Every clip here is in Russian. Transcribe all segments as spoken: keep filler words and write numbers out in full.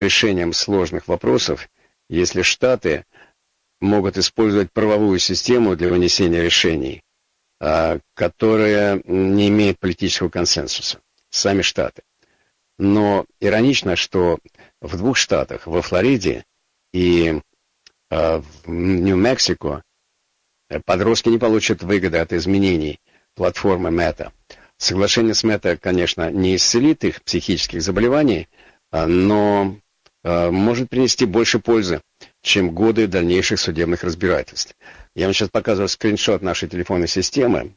решением сложных вопросов, если штаты могут использовать правовую систему для вынесения решений, которая не имеет политического консенсуса. Сами штаты. Но иронично, что в двух штатах, во Флориде и в Нью-Мексико, подростки не получат выгоды от изменений платформы Meta. Соглашение с Meta, конечно, не исцелит их психических заболеваний, но может принести больше пользы, чем годы дальнейших судебных разбирательств. Я вам сейчас показываю скриншот нашей телефонной системы.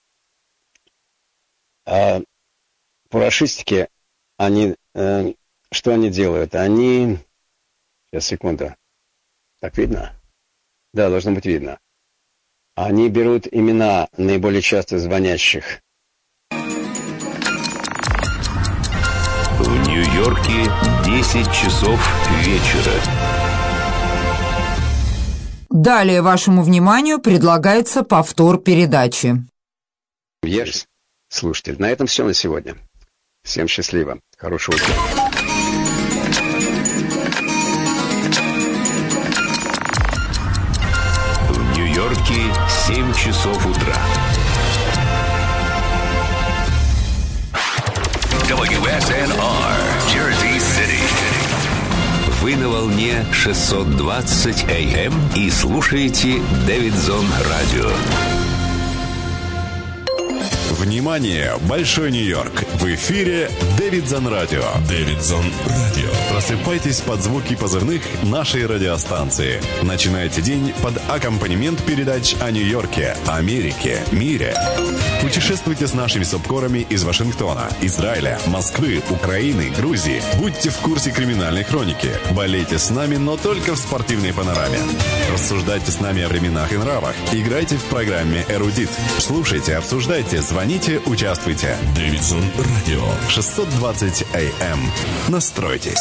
Парашютики, они, что они делают? Они... Сейчас, секунду. Так видно? Да, должно быть видно. Они берут имена наиболее часто звонящих. В Нью-Йорке десять часов вечера. Далее вашему вниманию предлагается повтор передачи. Yes. Слушатель, на этом все на сегодня. Всем счастливо. Хорошего утра. В Нью-Йорке семь часов утра. дабл ю эс эн ар, Jersey City. Вы на волне шестьсот двадцать эй эм и слушаете Дэвидсон Радио. Внимание, Большой Нью-Йорк! В эфире Дэвидсон Радио. Дэвидсон Радио. Просыпайтесь под звуки позывных нашей радиостанции. Начинайте день под аккомпанемент передач о Нью-Йорке, Америке, мире. Путешествуйте с нашими субкорами из Вашингтона, Израиля, Москвы, Украины, Грузии. Будьте в курсе криминальной хроники. Болейте с нами, но только в спортивной панораме. Рассуждайте с нами о временах и нравах. Играйте в программе «Эрудит». Слушайте, обсуждайте, звоните, участвуйте. Дэвидсон Радио. шестьсот двадцать эй эм. Настройтесь.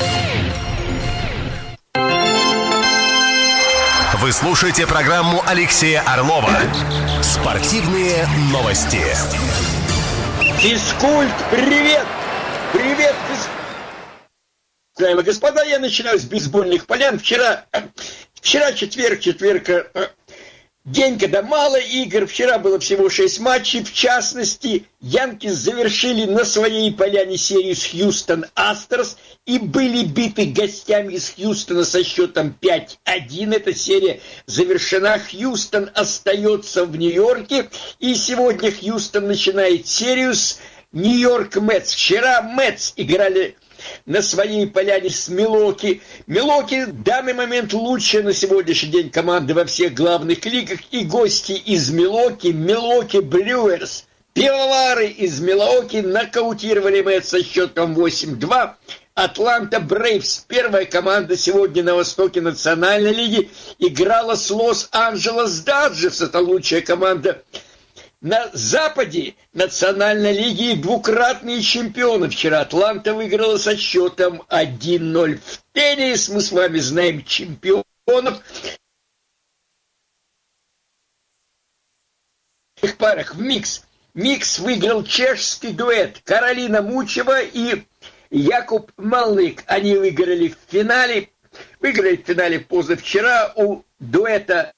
Вы слушаете программу Алексея Орлова «Спортивные новости». Физкульт, привет! Привет, физкульт! Господа, я начинаю с бейсбольных полян. Вчера, вчера четверг, четверг, день, когда мало игр. Вчера было всего шесть матчей. В частности, Янкис завершили на своей поляне серию с Хьюстон Астрос и были биты гостями из Хьюстона со счетом пять один. Эта серия завершена. Хьюстон остается в Нью-Йорке. И сегодня Хьюстон начинает серию с Нью-Йорк Мэтс. Вчера Мэтс играли на своей поляне с Милуоки. Милуоки в данный момент лучшая на сегодняшний день команда во всех главных лигах. И гости из Милуоки, Милуоки Брюерс, пивовары из Милуоки нокаутировали Мэтс со счетом восемь два. Атланта Брейвс, первая команда сегодня на востоке Национальной лиги, играла с Лос-Анджелес Даджерс. Это лучшая команда на западе Национальной лиги, двукратные чемпионы. Вчера Атланта выиграла со счетом один ноль. В теннис мы с вами знаем чемпионов. В парах в микс. Микс выиграл чешский дуэт Каролина Мучева и Якуб Малык. Они выиграли в финале. Выиграли в финале позавчера у дуэта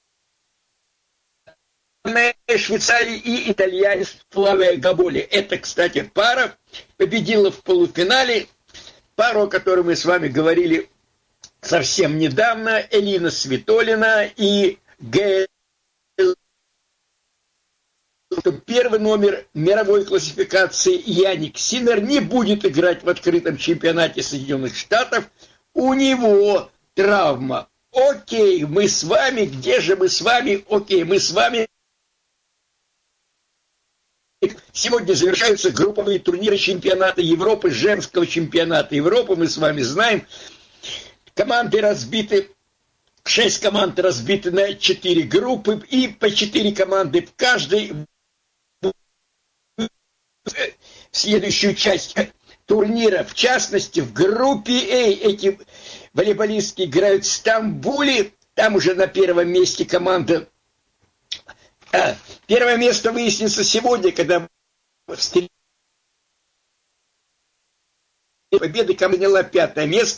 Швейцарии и итальянец Флавио Габоли. Это, кстати, пара победила в полуфинале. Пару, о которой мы с вами говорили совсем недавно. Элина Свитолина и Гейл. Первый номер мировой классификации Яник Синер не будет играть в открытом чемпионате Соединенных Штатов. У него травма. Окей, мы с вами. Где же мы с вами? Окей, мы с вами. Сегодня завершаются групповые турниры чемпионата Европы, женского чемпионата Европы. Мы с вами знаем, команды разбиты, шесть команд разбиты на четыре группы, и по четыре команды в каждой в следующую часть турнира. В частности, в группе А эти волейболистки играют в Стамбуле. Там уже на первом месте команда... А, первое место выяснится сегодня, когда в победы заняла пятое место.